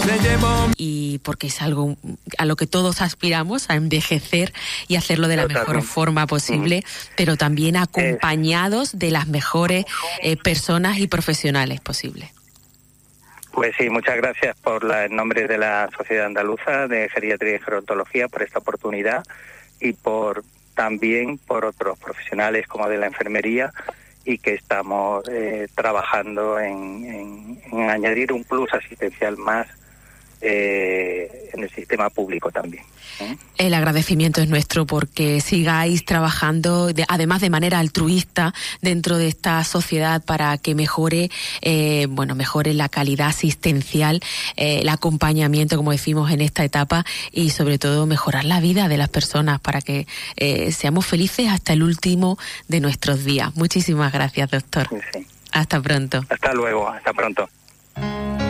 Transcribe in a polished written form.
Y porque es algo a lo que todos aspiramos, a envejecer y hacerlo de la mejor forma posible, pero también acompañados de las mejores personas y profesionales posibles. Pues sí, muchas gracias en nombre de la Sociedad Andaluza de Geriatría y Gerontología por esta oportunidad y también por otros profesionales como de la enfermería, y que estamos trabajando en añadir un plus asistencial más en el sistema público también. El agradecimiento es nuestro porque sigáis trabajando, además de manera altruista, dentro de esta sociedad para que mejore la calidad asistencial, el acompañamiento, como decimos, en esta etapa, y sobre todo mejorar la vida de las personas para que seamos felices hasta el último de nuestros días. Muchísimas gracias, doctor. Sí. Hasta pronto. Hasta luego, hasta pronto.